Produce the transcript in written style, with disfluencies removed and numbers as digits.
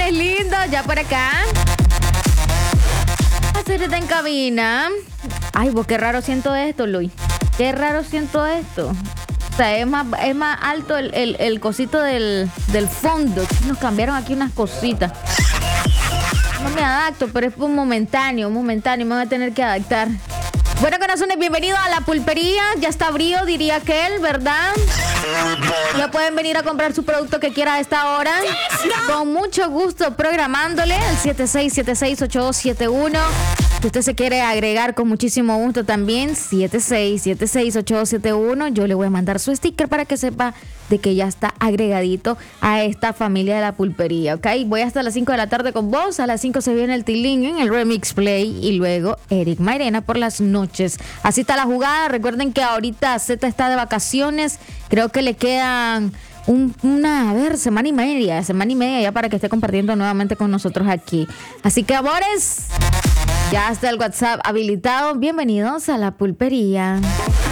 bendiciones, lindo. Ya por acá. Hacerte en cabina. Ay, vos, qué raro siento esto, Luis. Qué raro siento esto. O sea, es más alto el cosito del fondo. Nos cambiaron aquí unas cositas. No me adapto, pero es momentáneo. Me voy a tener que adaptar. Bueno, corazones, bienvenido a la pulpería. Ya está abrido, diría aquel, ¿verdad? Ya pueden venir a comprar su producto que quiera a esta hora. Con mucho gusto, programándole al 76768271. Si usted se quiere agregar, con muchísimo gusto también, 76768271. Yo le voy a mandar su sticker para que sepa de que ya está agregadito a esta familia de la pulpería, ¿ok? Voy hasta las 5 de la tarde con vos. A las 5 se viene el Tilín en el Remix Play y luego Eric Mairena por las noches. Así está la jugada. Recuerden que ahorita Z está de vacaciones. Creo que le quedan semana y media ya para que esté compartiendo nuevamente con nosotros aquí. Así que, amores, ya está el WhatsApp habilitado. Bienvenidos a la pulpería.